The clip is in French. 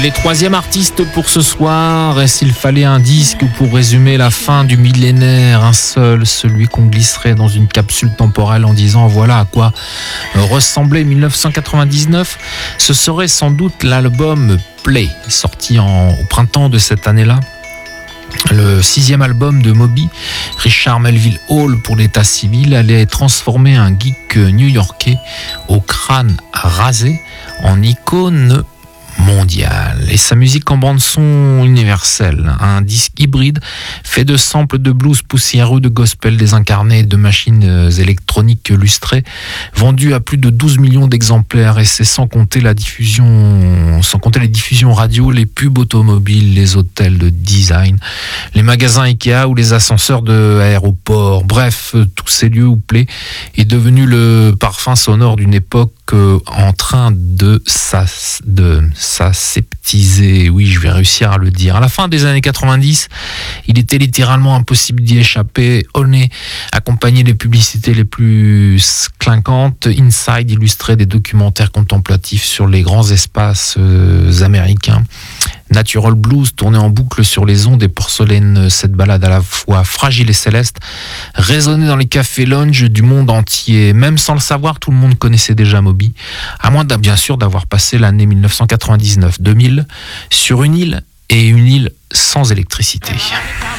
Allez, troisième artiste pour ce soir. Et s'il fallait un disque pour résumer la fin du millénaire, un seul, celui qu'on glisserait dans une capsule temporelle en disant voilà à quoi ressemblait 1999, ce serait sans doute l'album Play, sorti au printemps de cette année-là. Le 6e album de Moby, Richard Melville Hall pour l'état civil, allait transformer un geek new-yorkais au crâne rasé en icône mondiale. Et sa musique en bande-son universelle, un disque hybride fait de samples de blues poussiéreux, de gospel désincarné, de machines électroniques lustrées, vendu à plus de 12 millions d'exemplaires, et c'est sans compter les diffusions radio, les pubs automobiles, les hôtels de design, les magasins Ikea ou les ascenseurs de l'aéroport. Bref, tous ces lieux où Play est devenu le parfum sonore d'une époque en train de s'aseptiser. Oui, je vais réussir à le dire. À la fin des années 90, il était littéralement impossible d'y échapper. Olney accompagnait les publicités les plus clinquantes. Inside illustrait des documentaires contemplatifs sur les grands espaces américains. Natural Blues tournait en boucle sur les ondes des porcelaines. Cette balade à la fois fragile et céleste résonnait dans les cafés lounge du monde entier. Même sans le savoir, tout le monde connaissait déjà Moby, à moins bien sûr d'avoir passé l'année 1999-2000 sur une île, et une île sans électricité.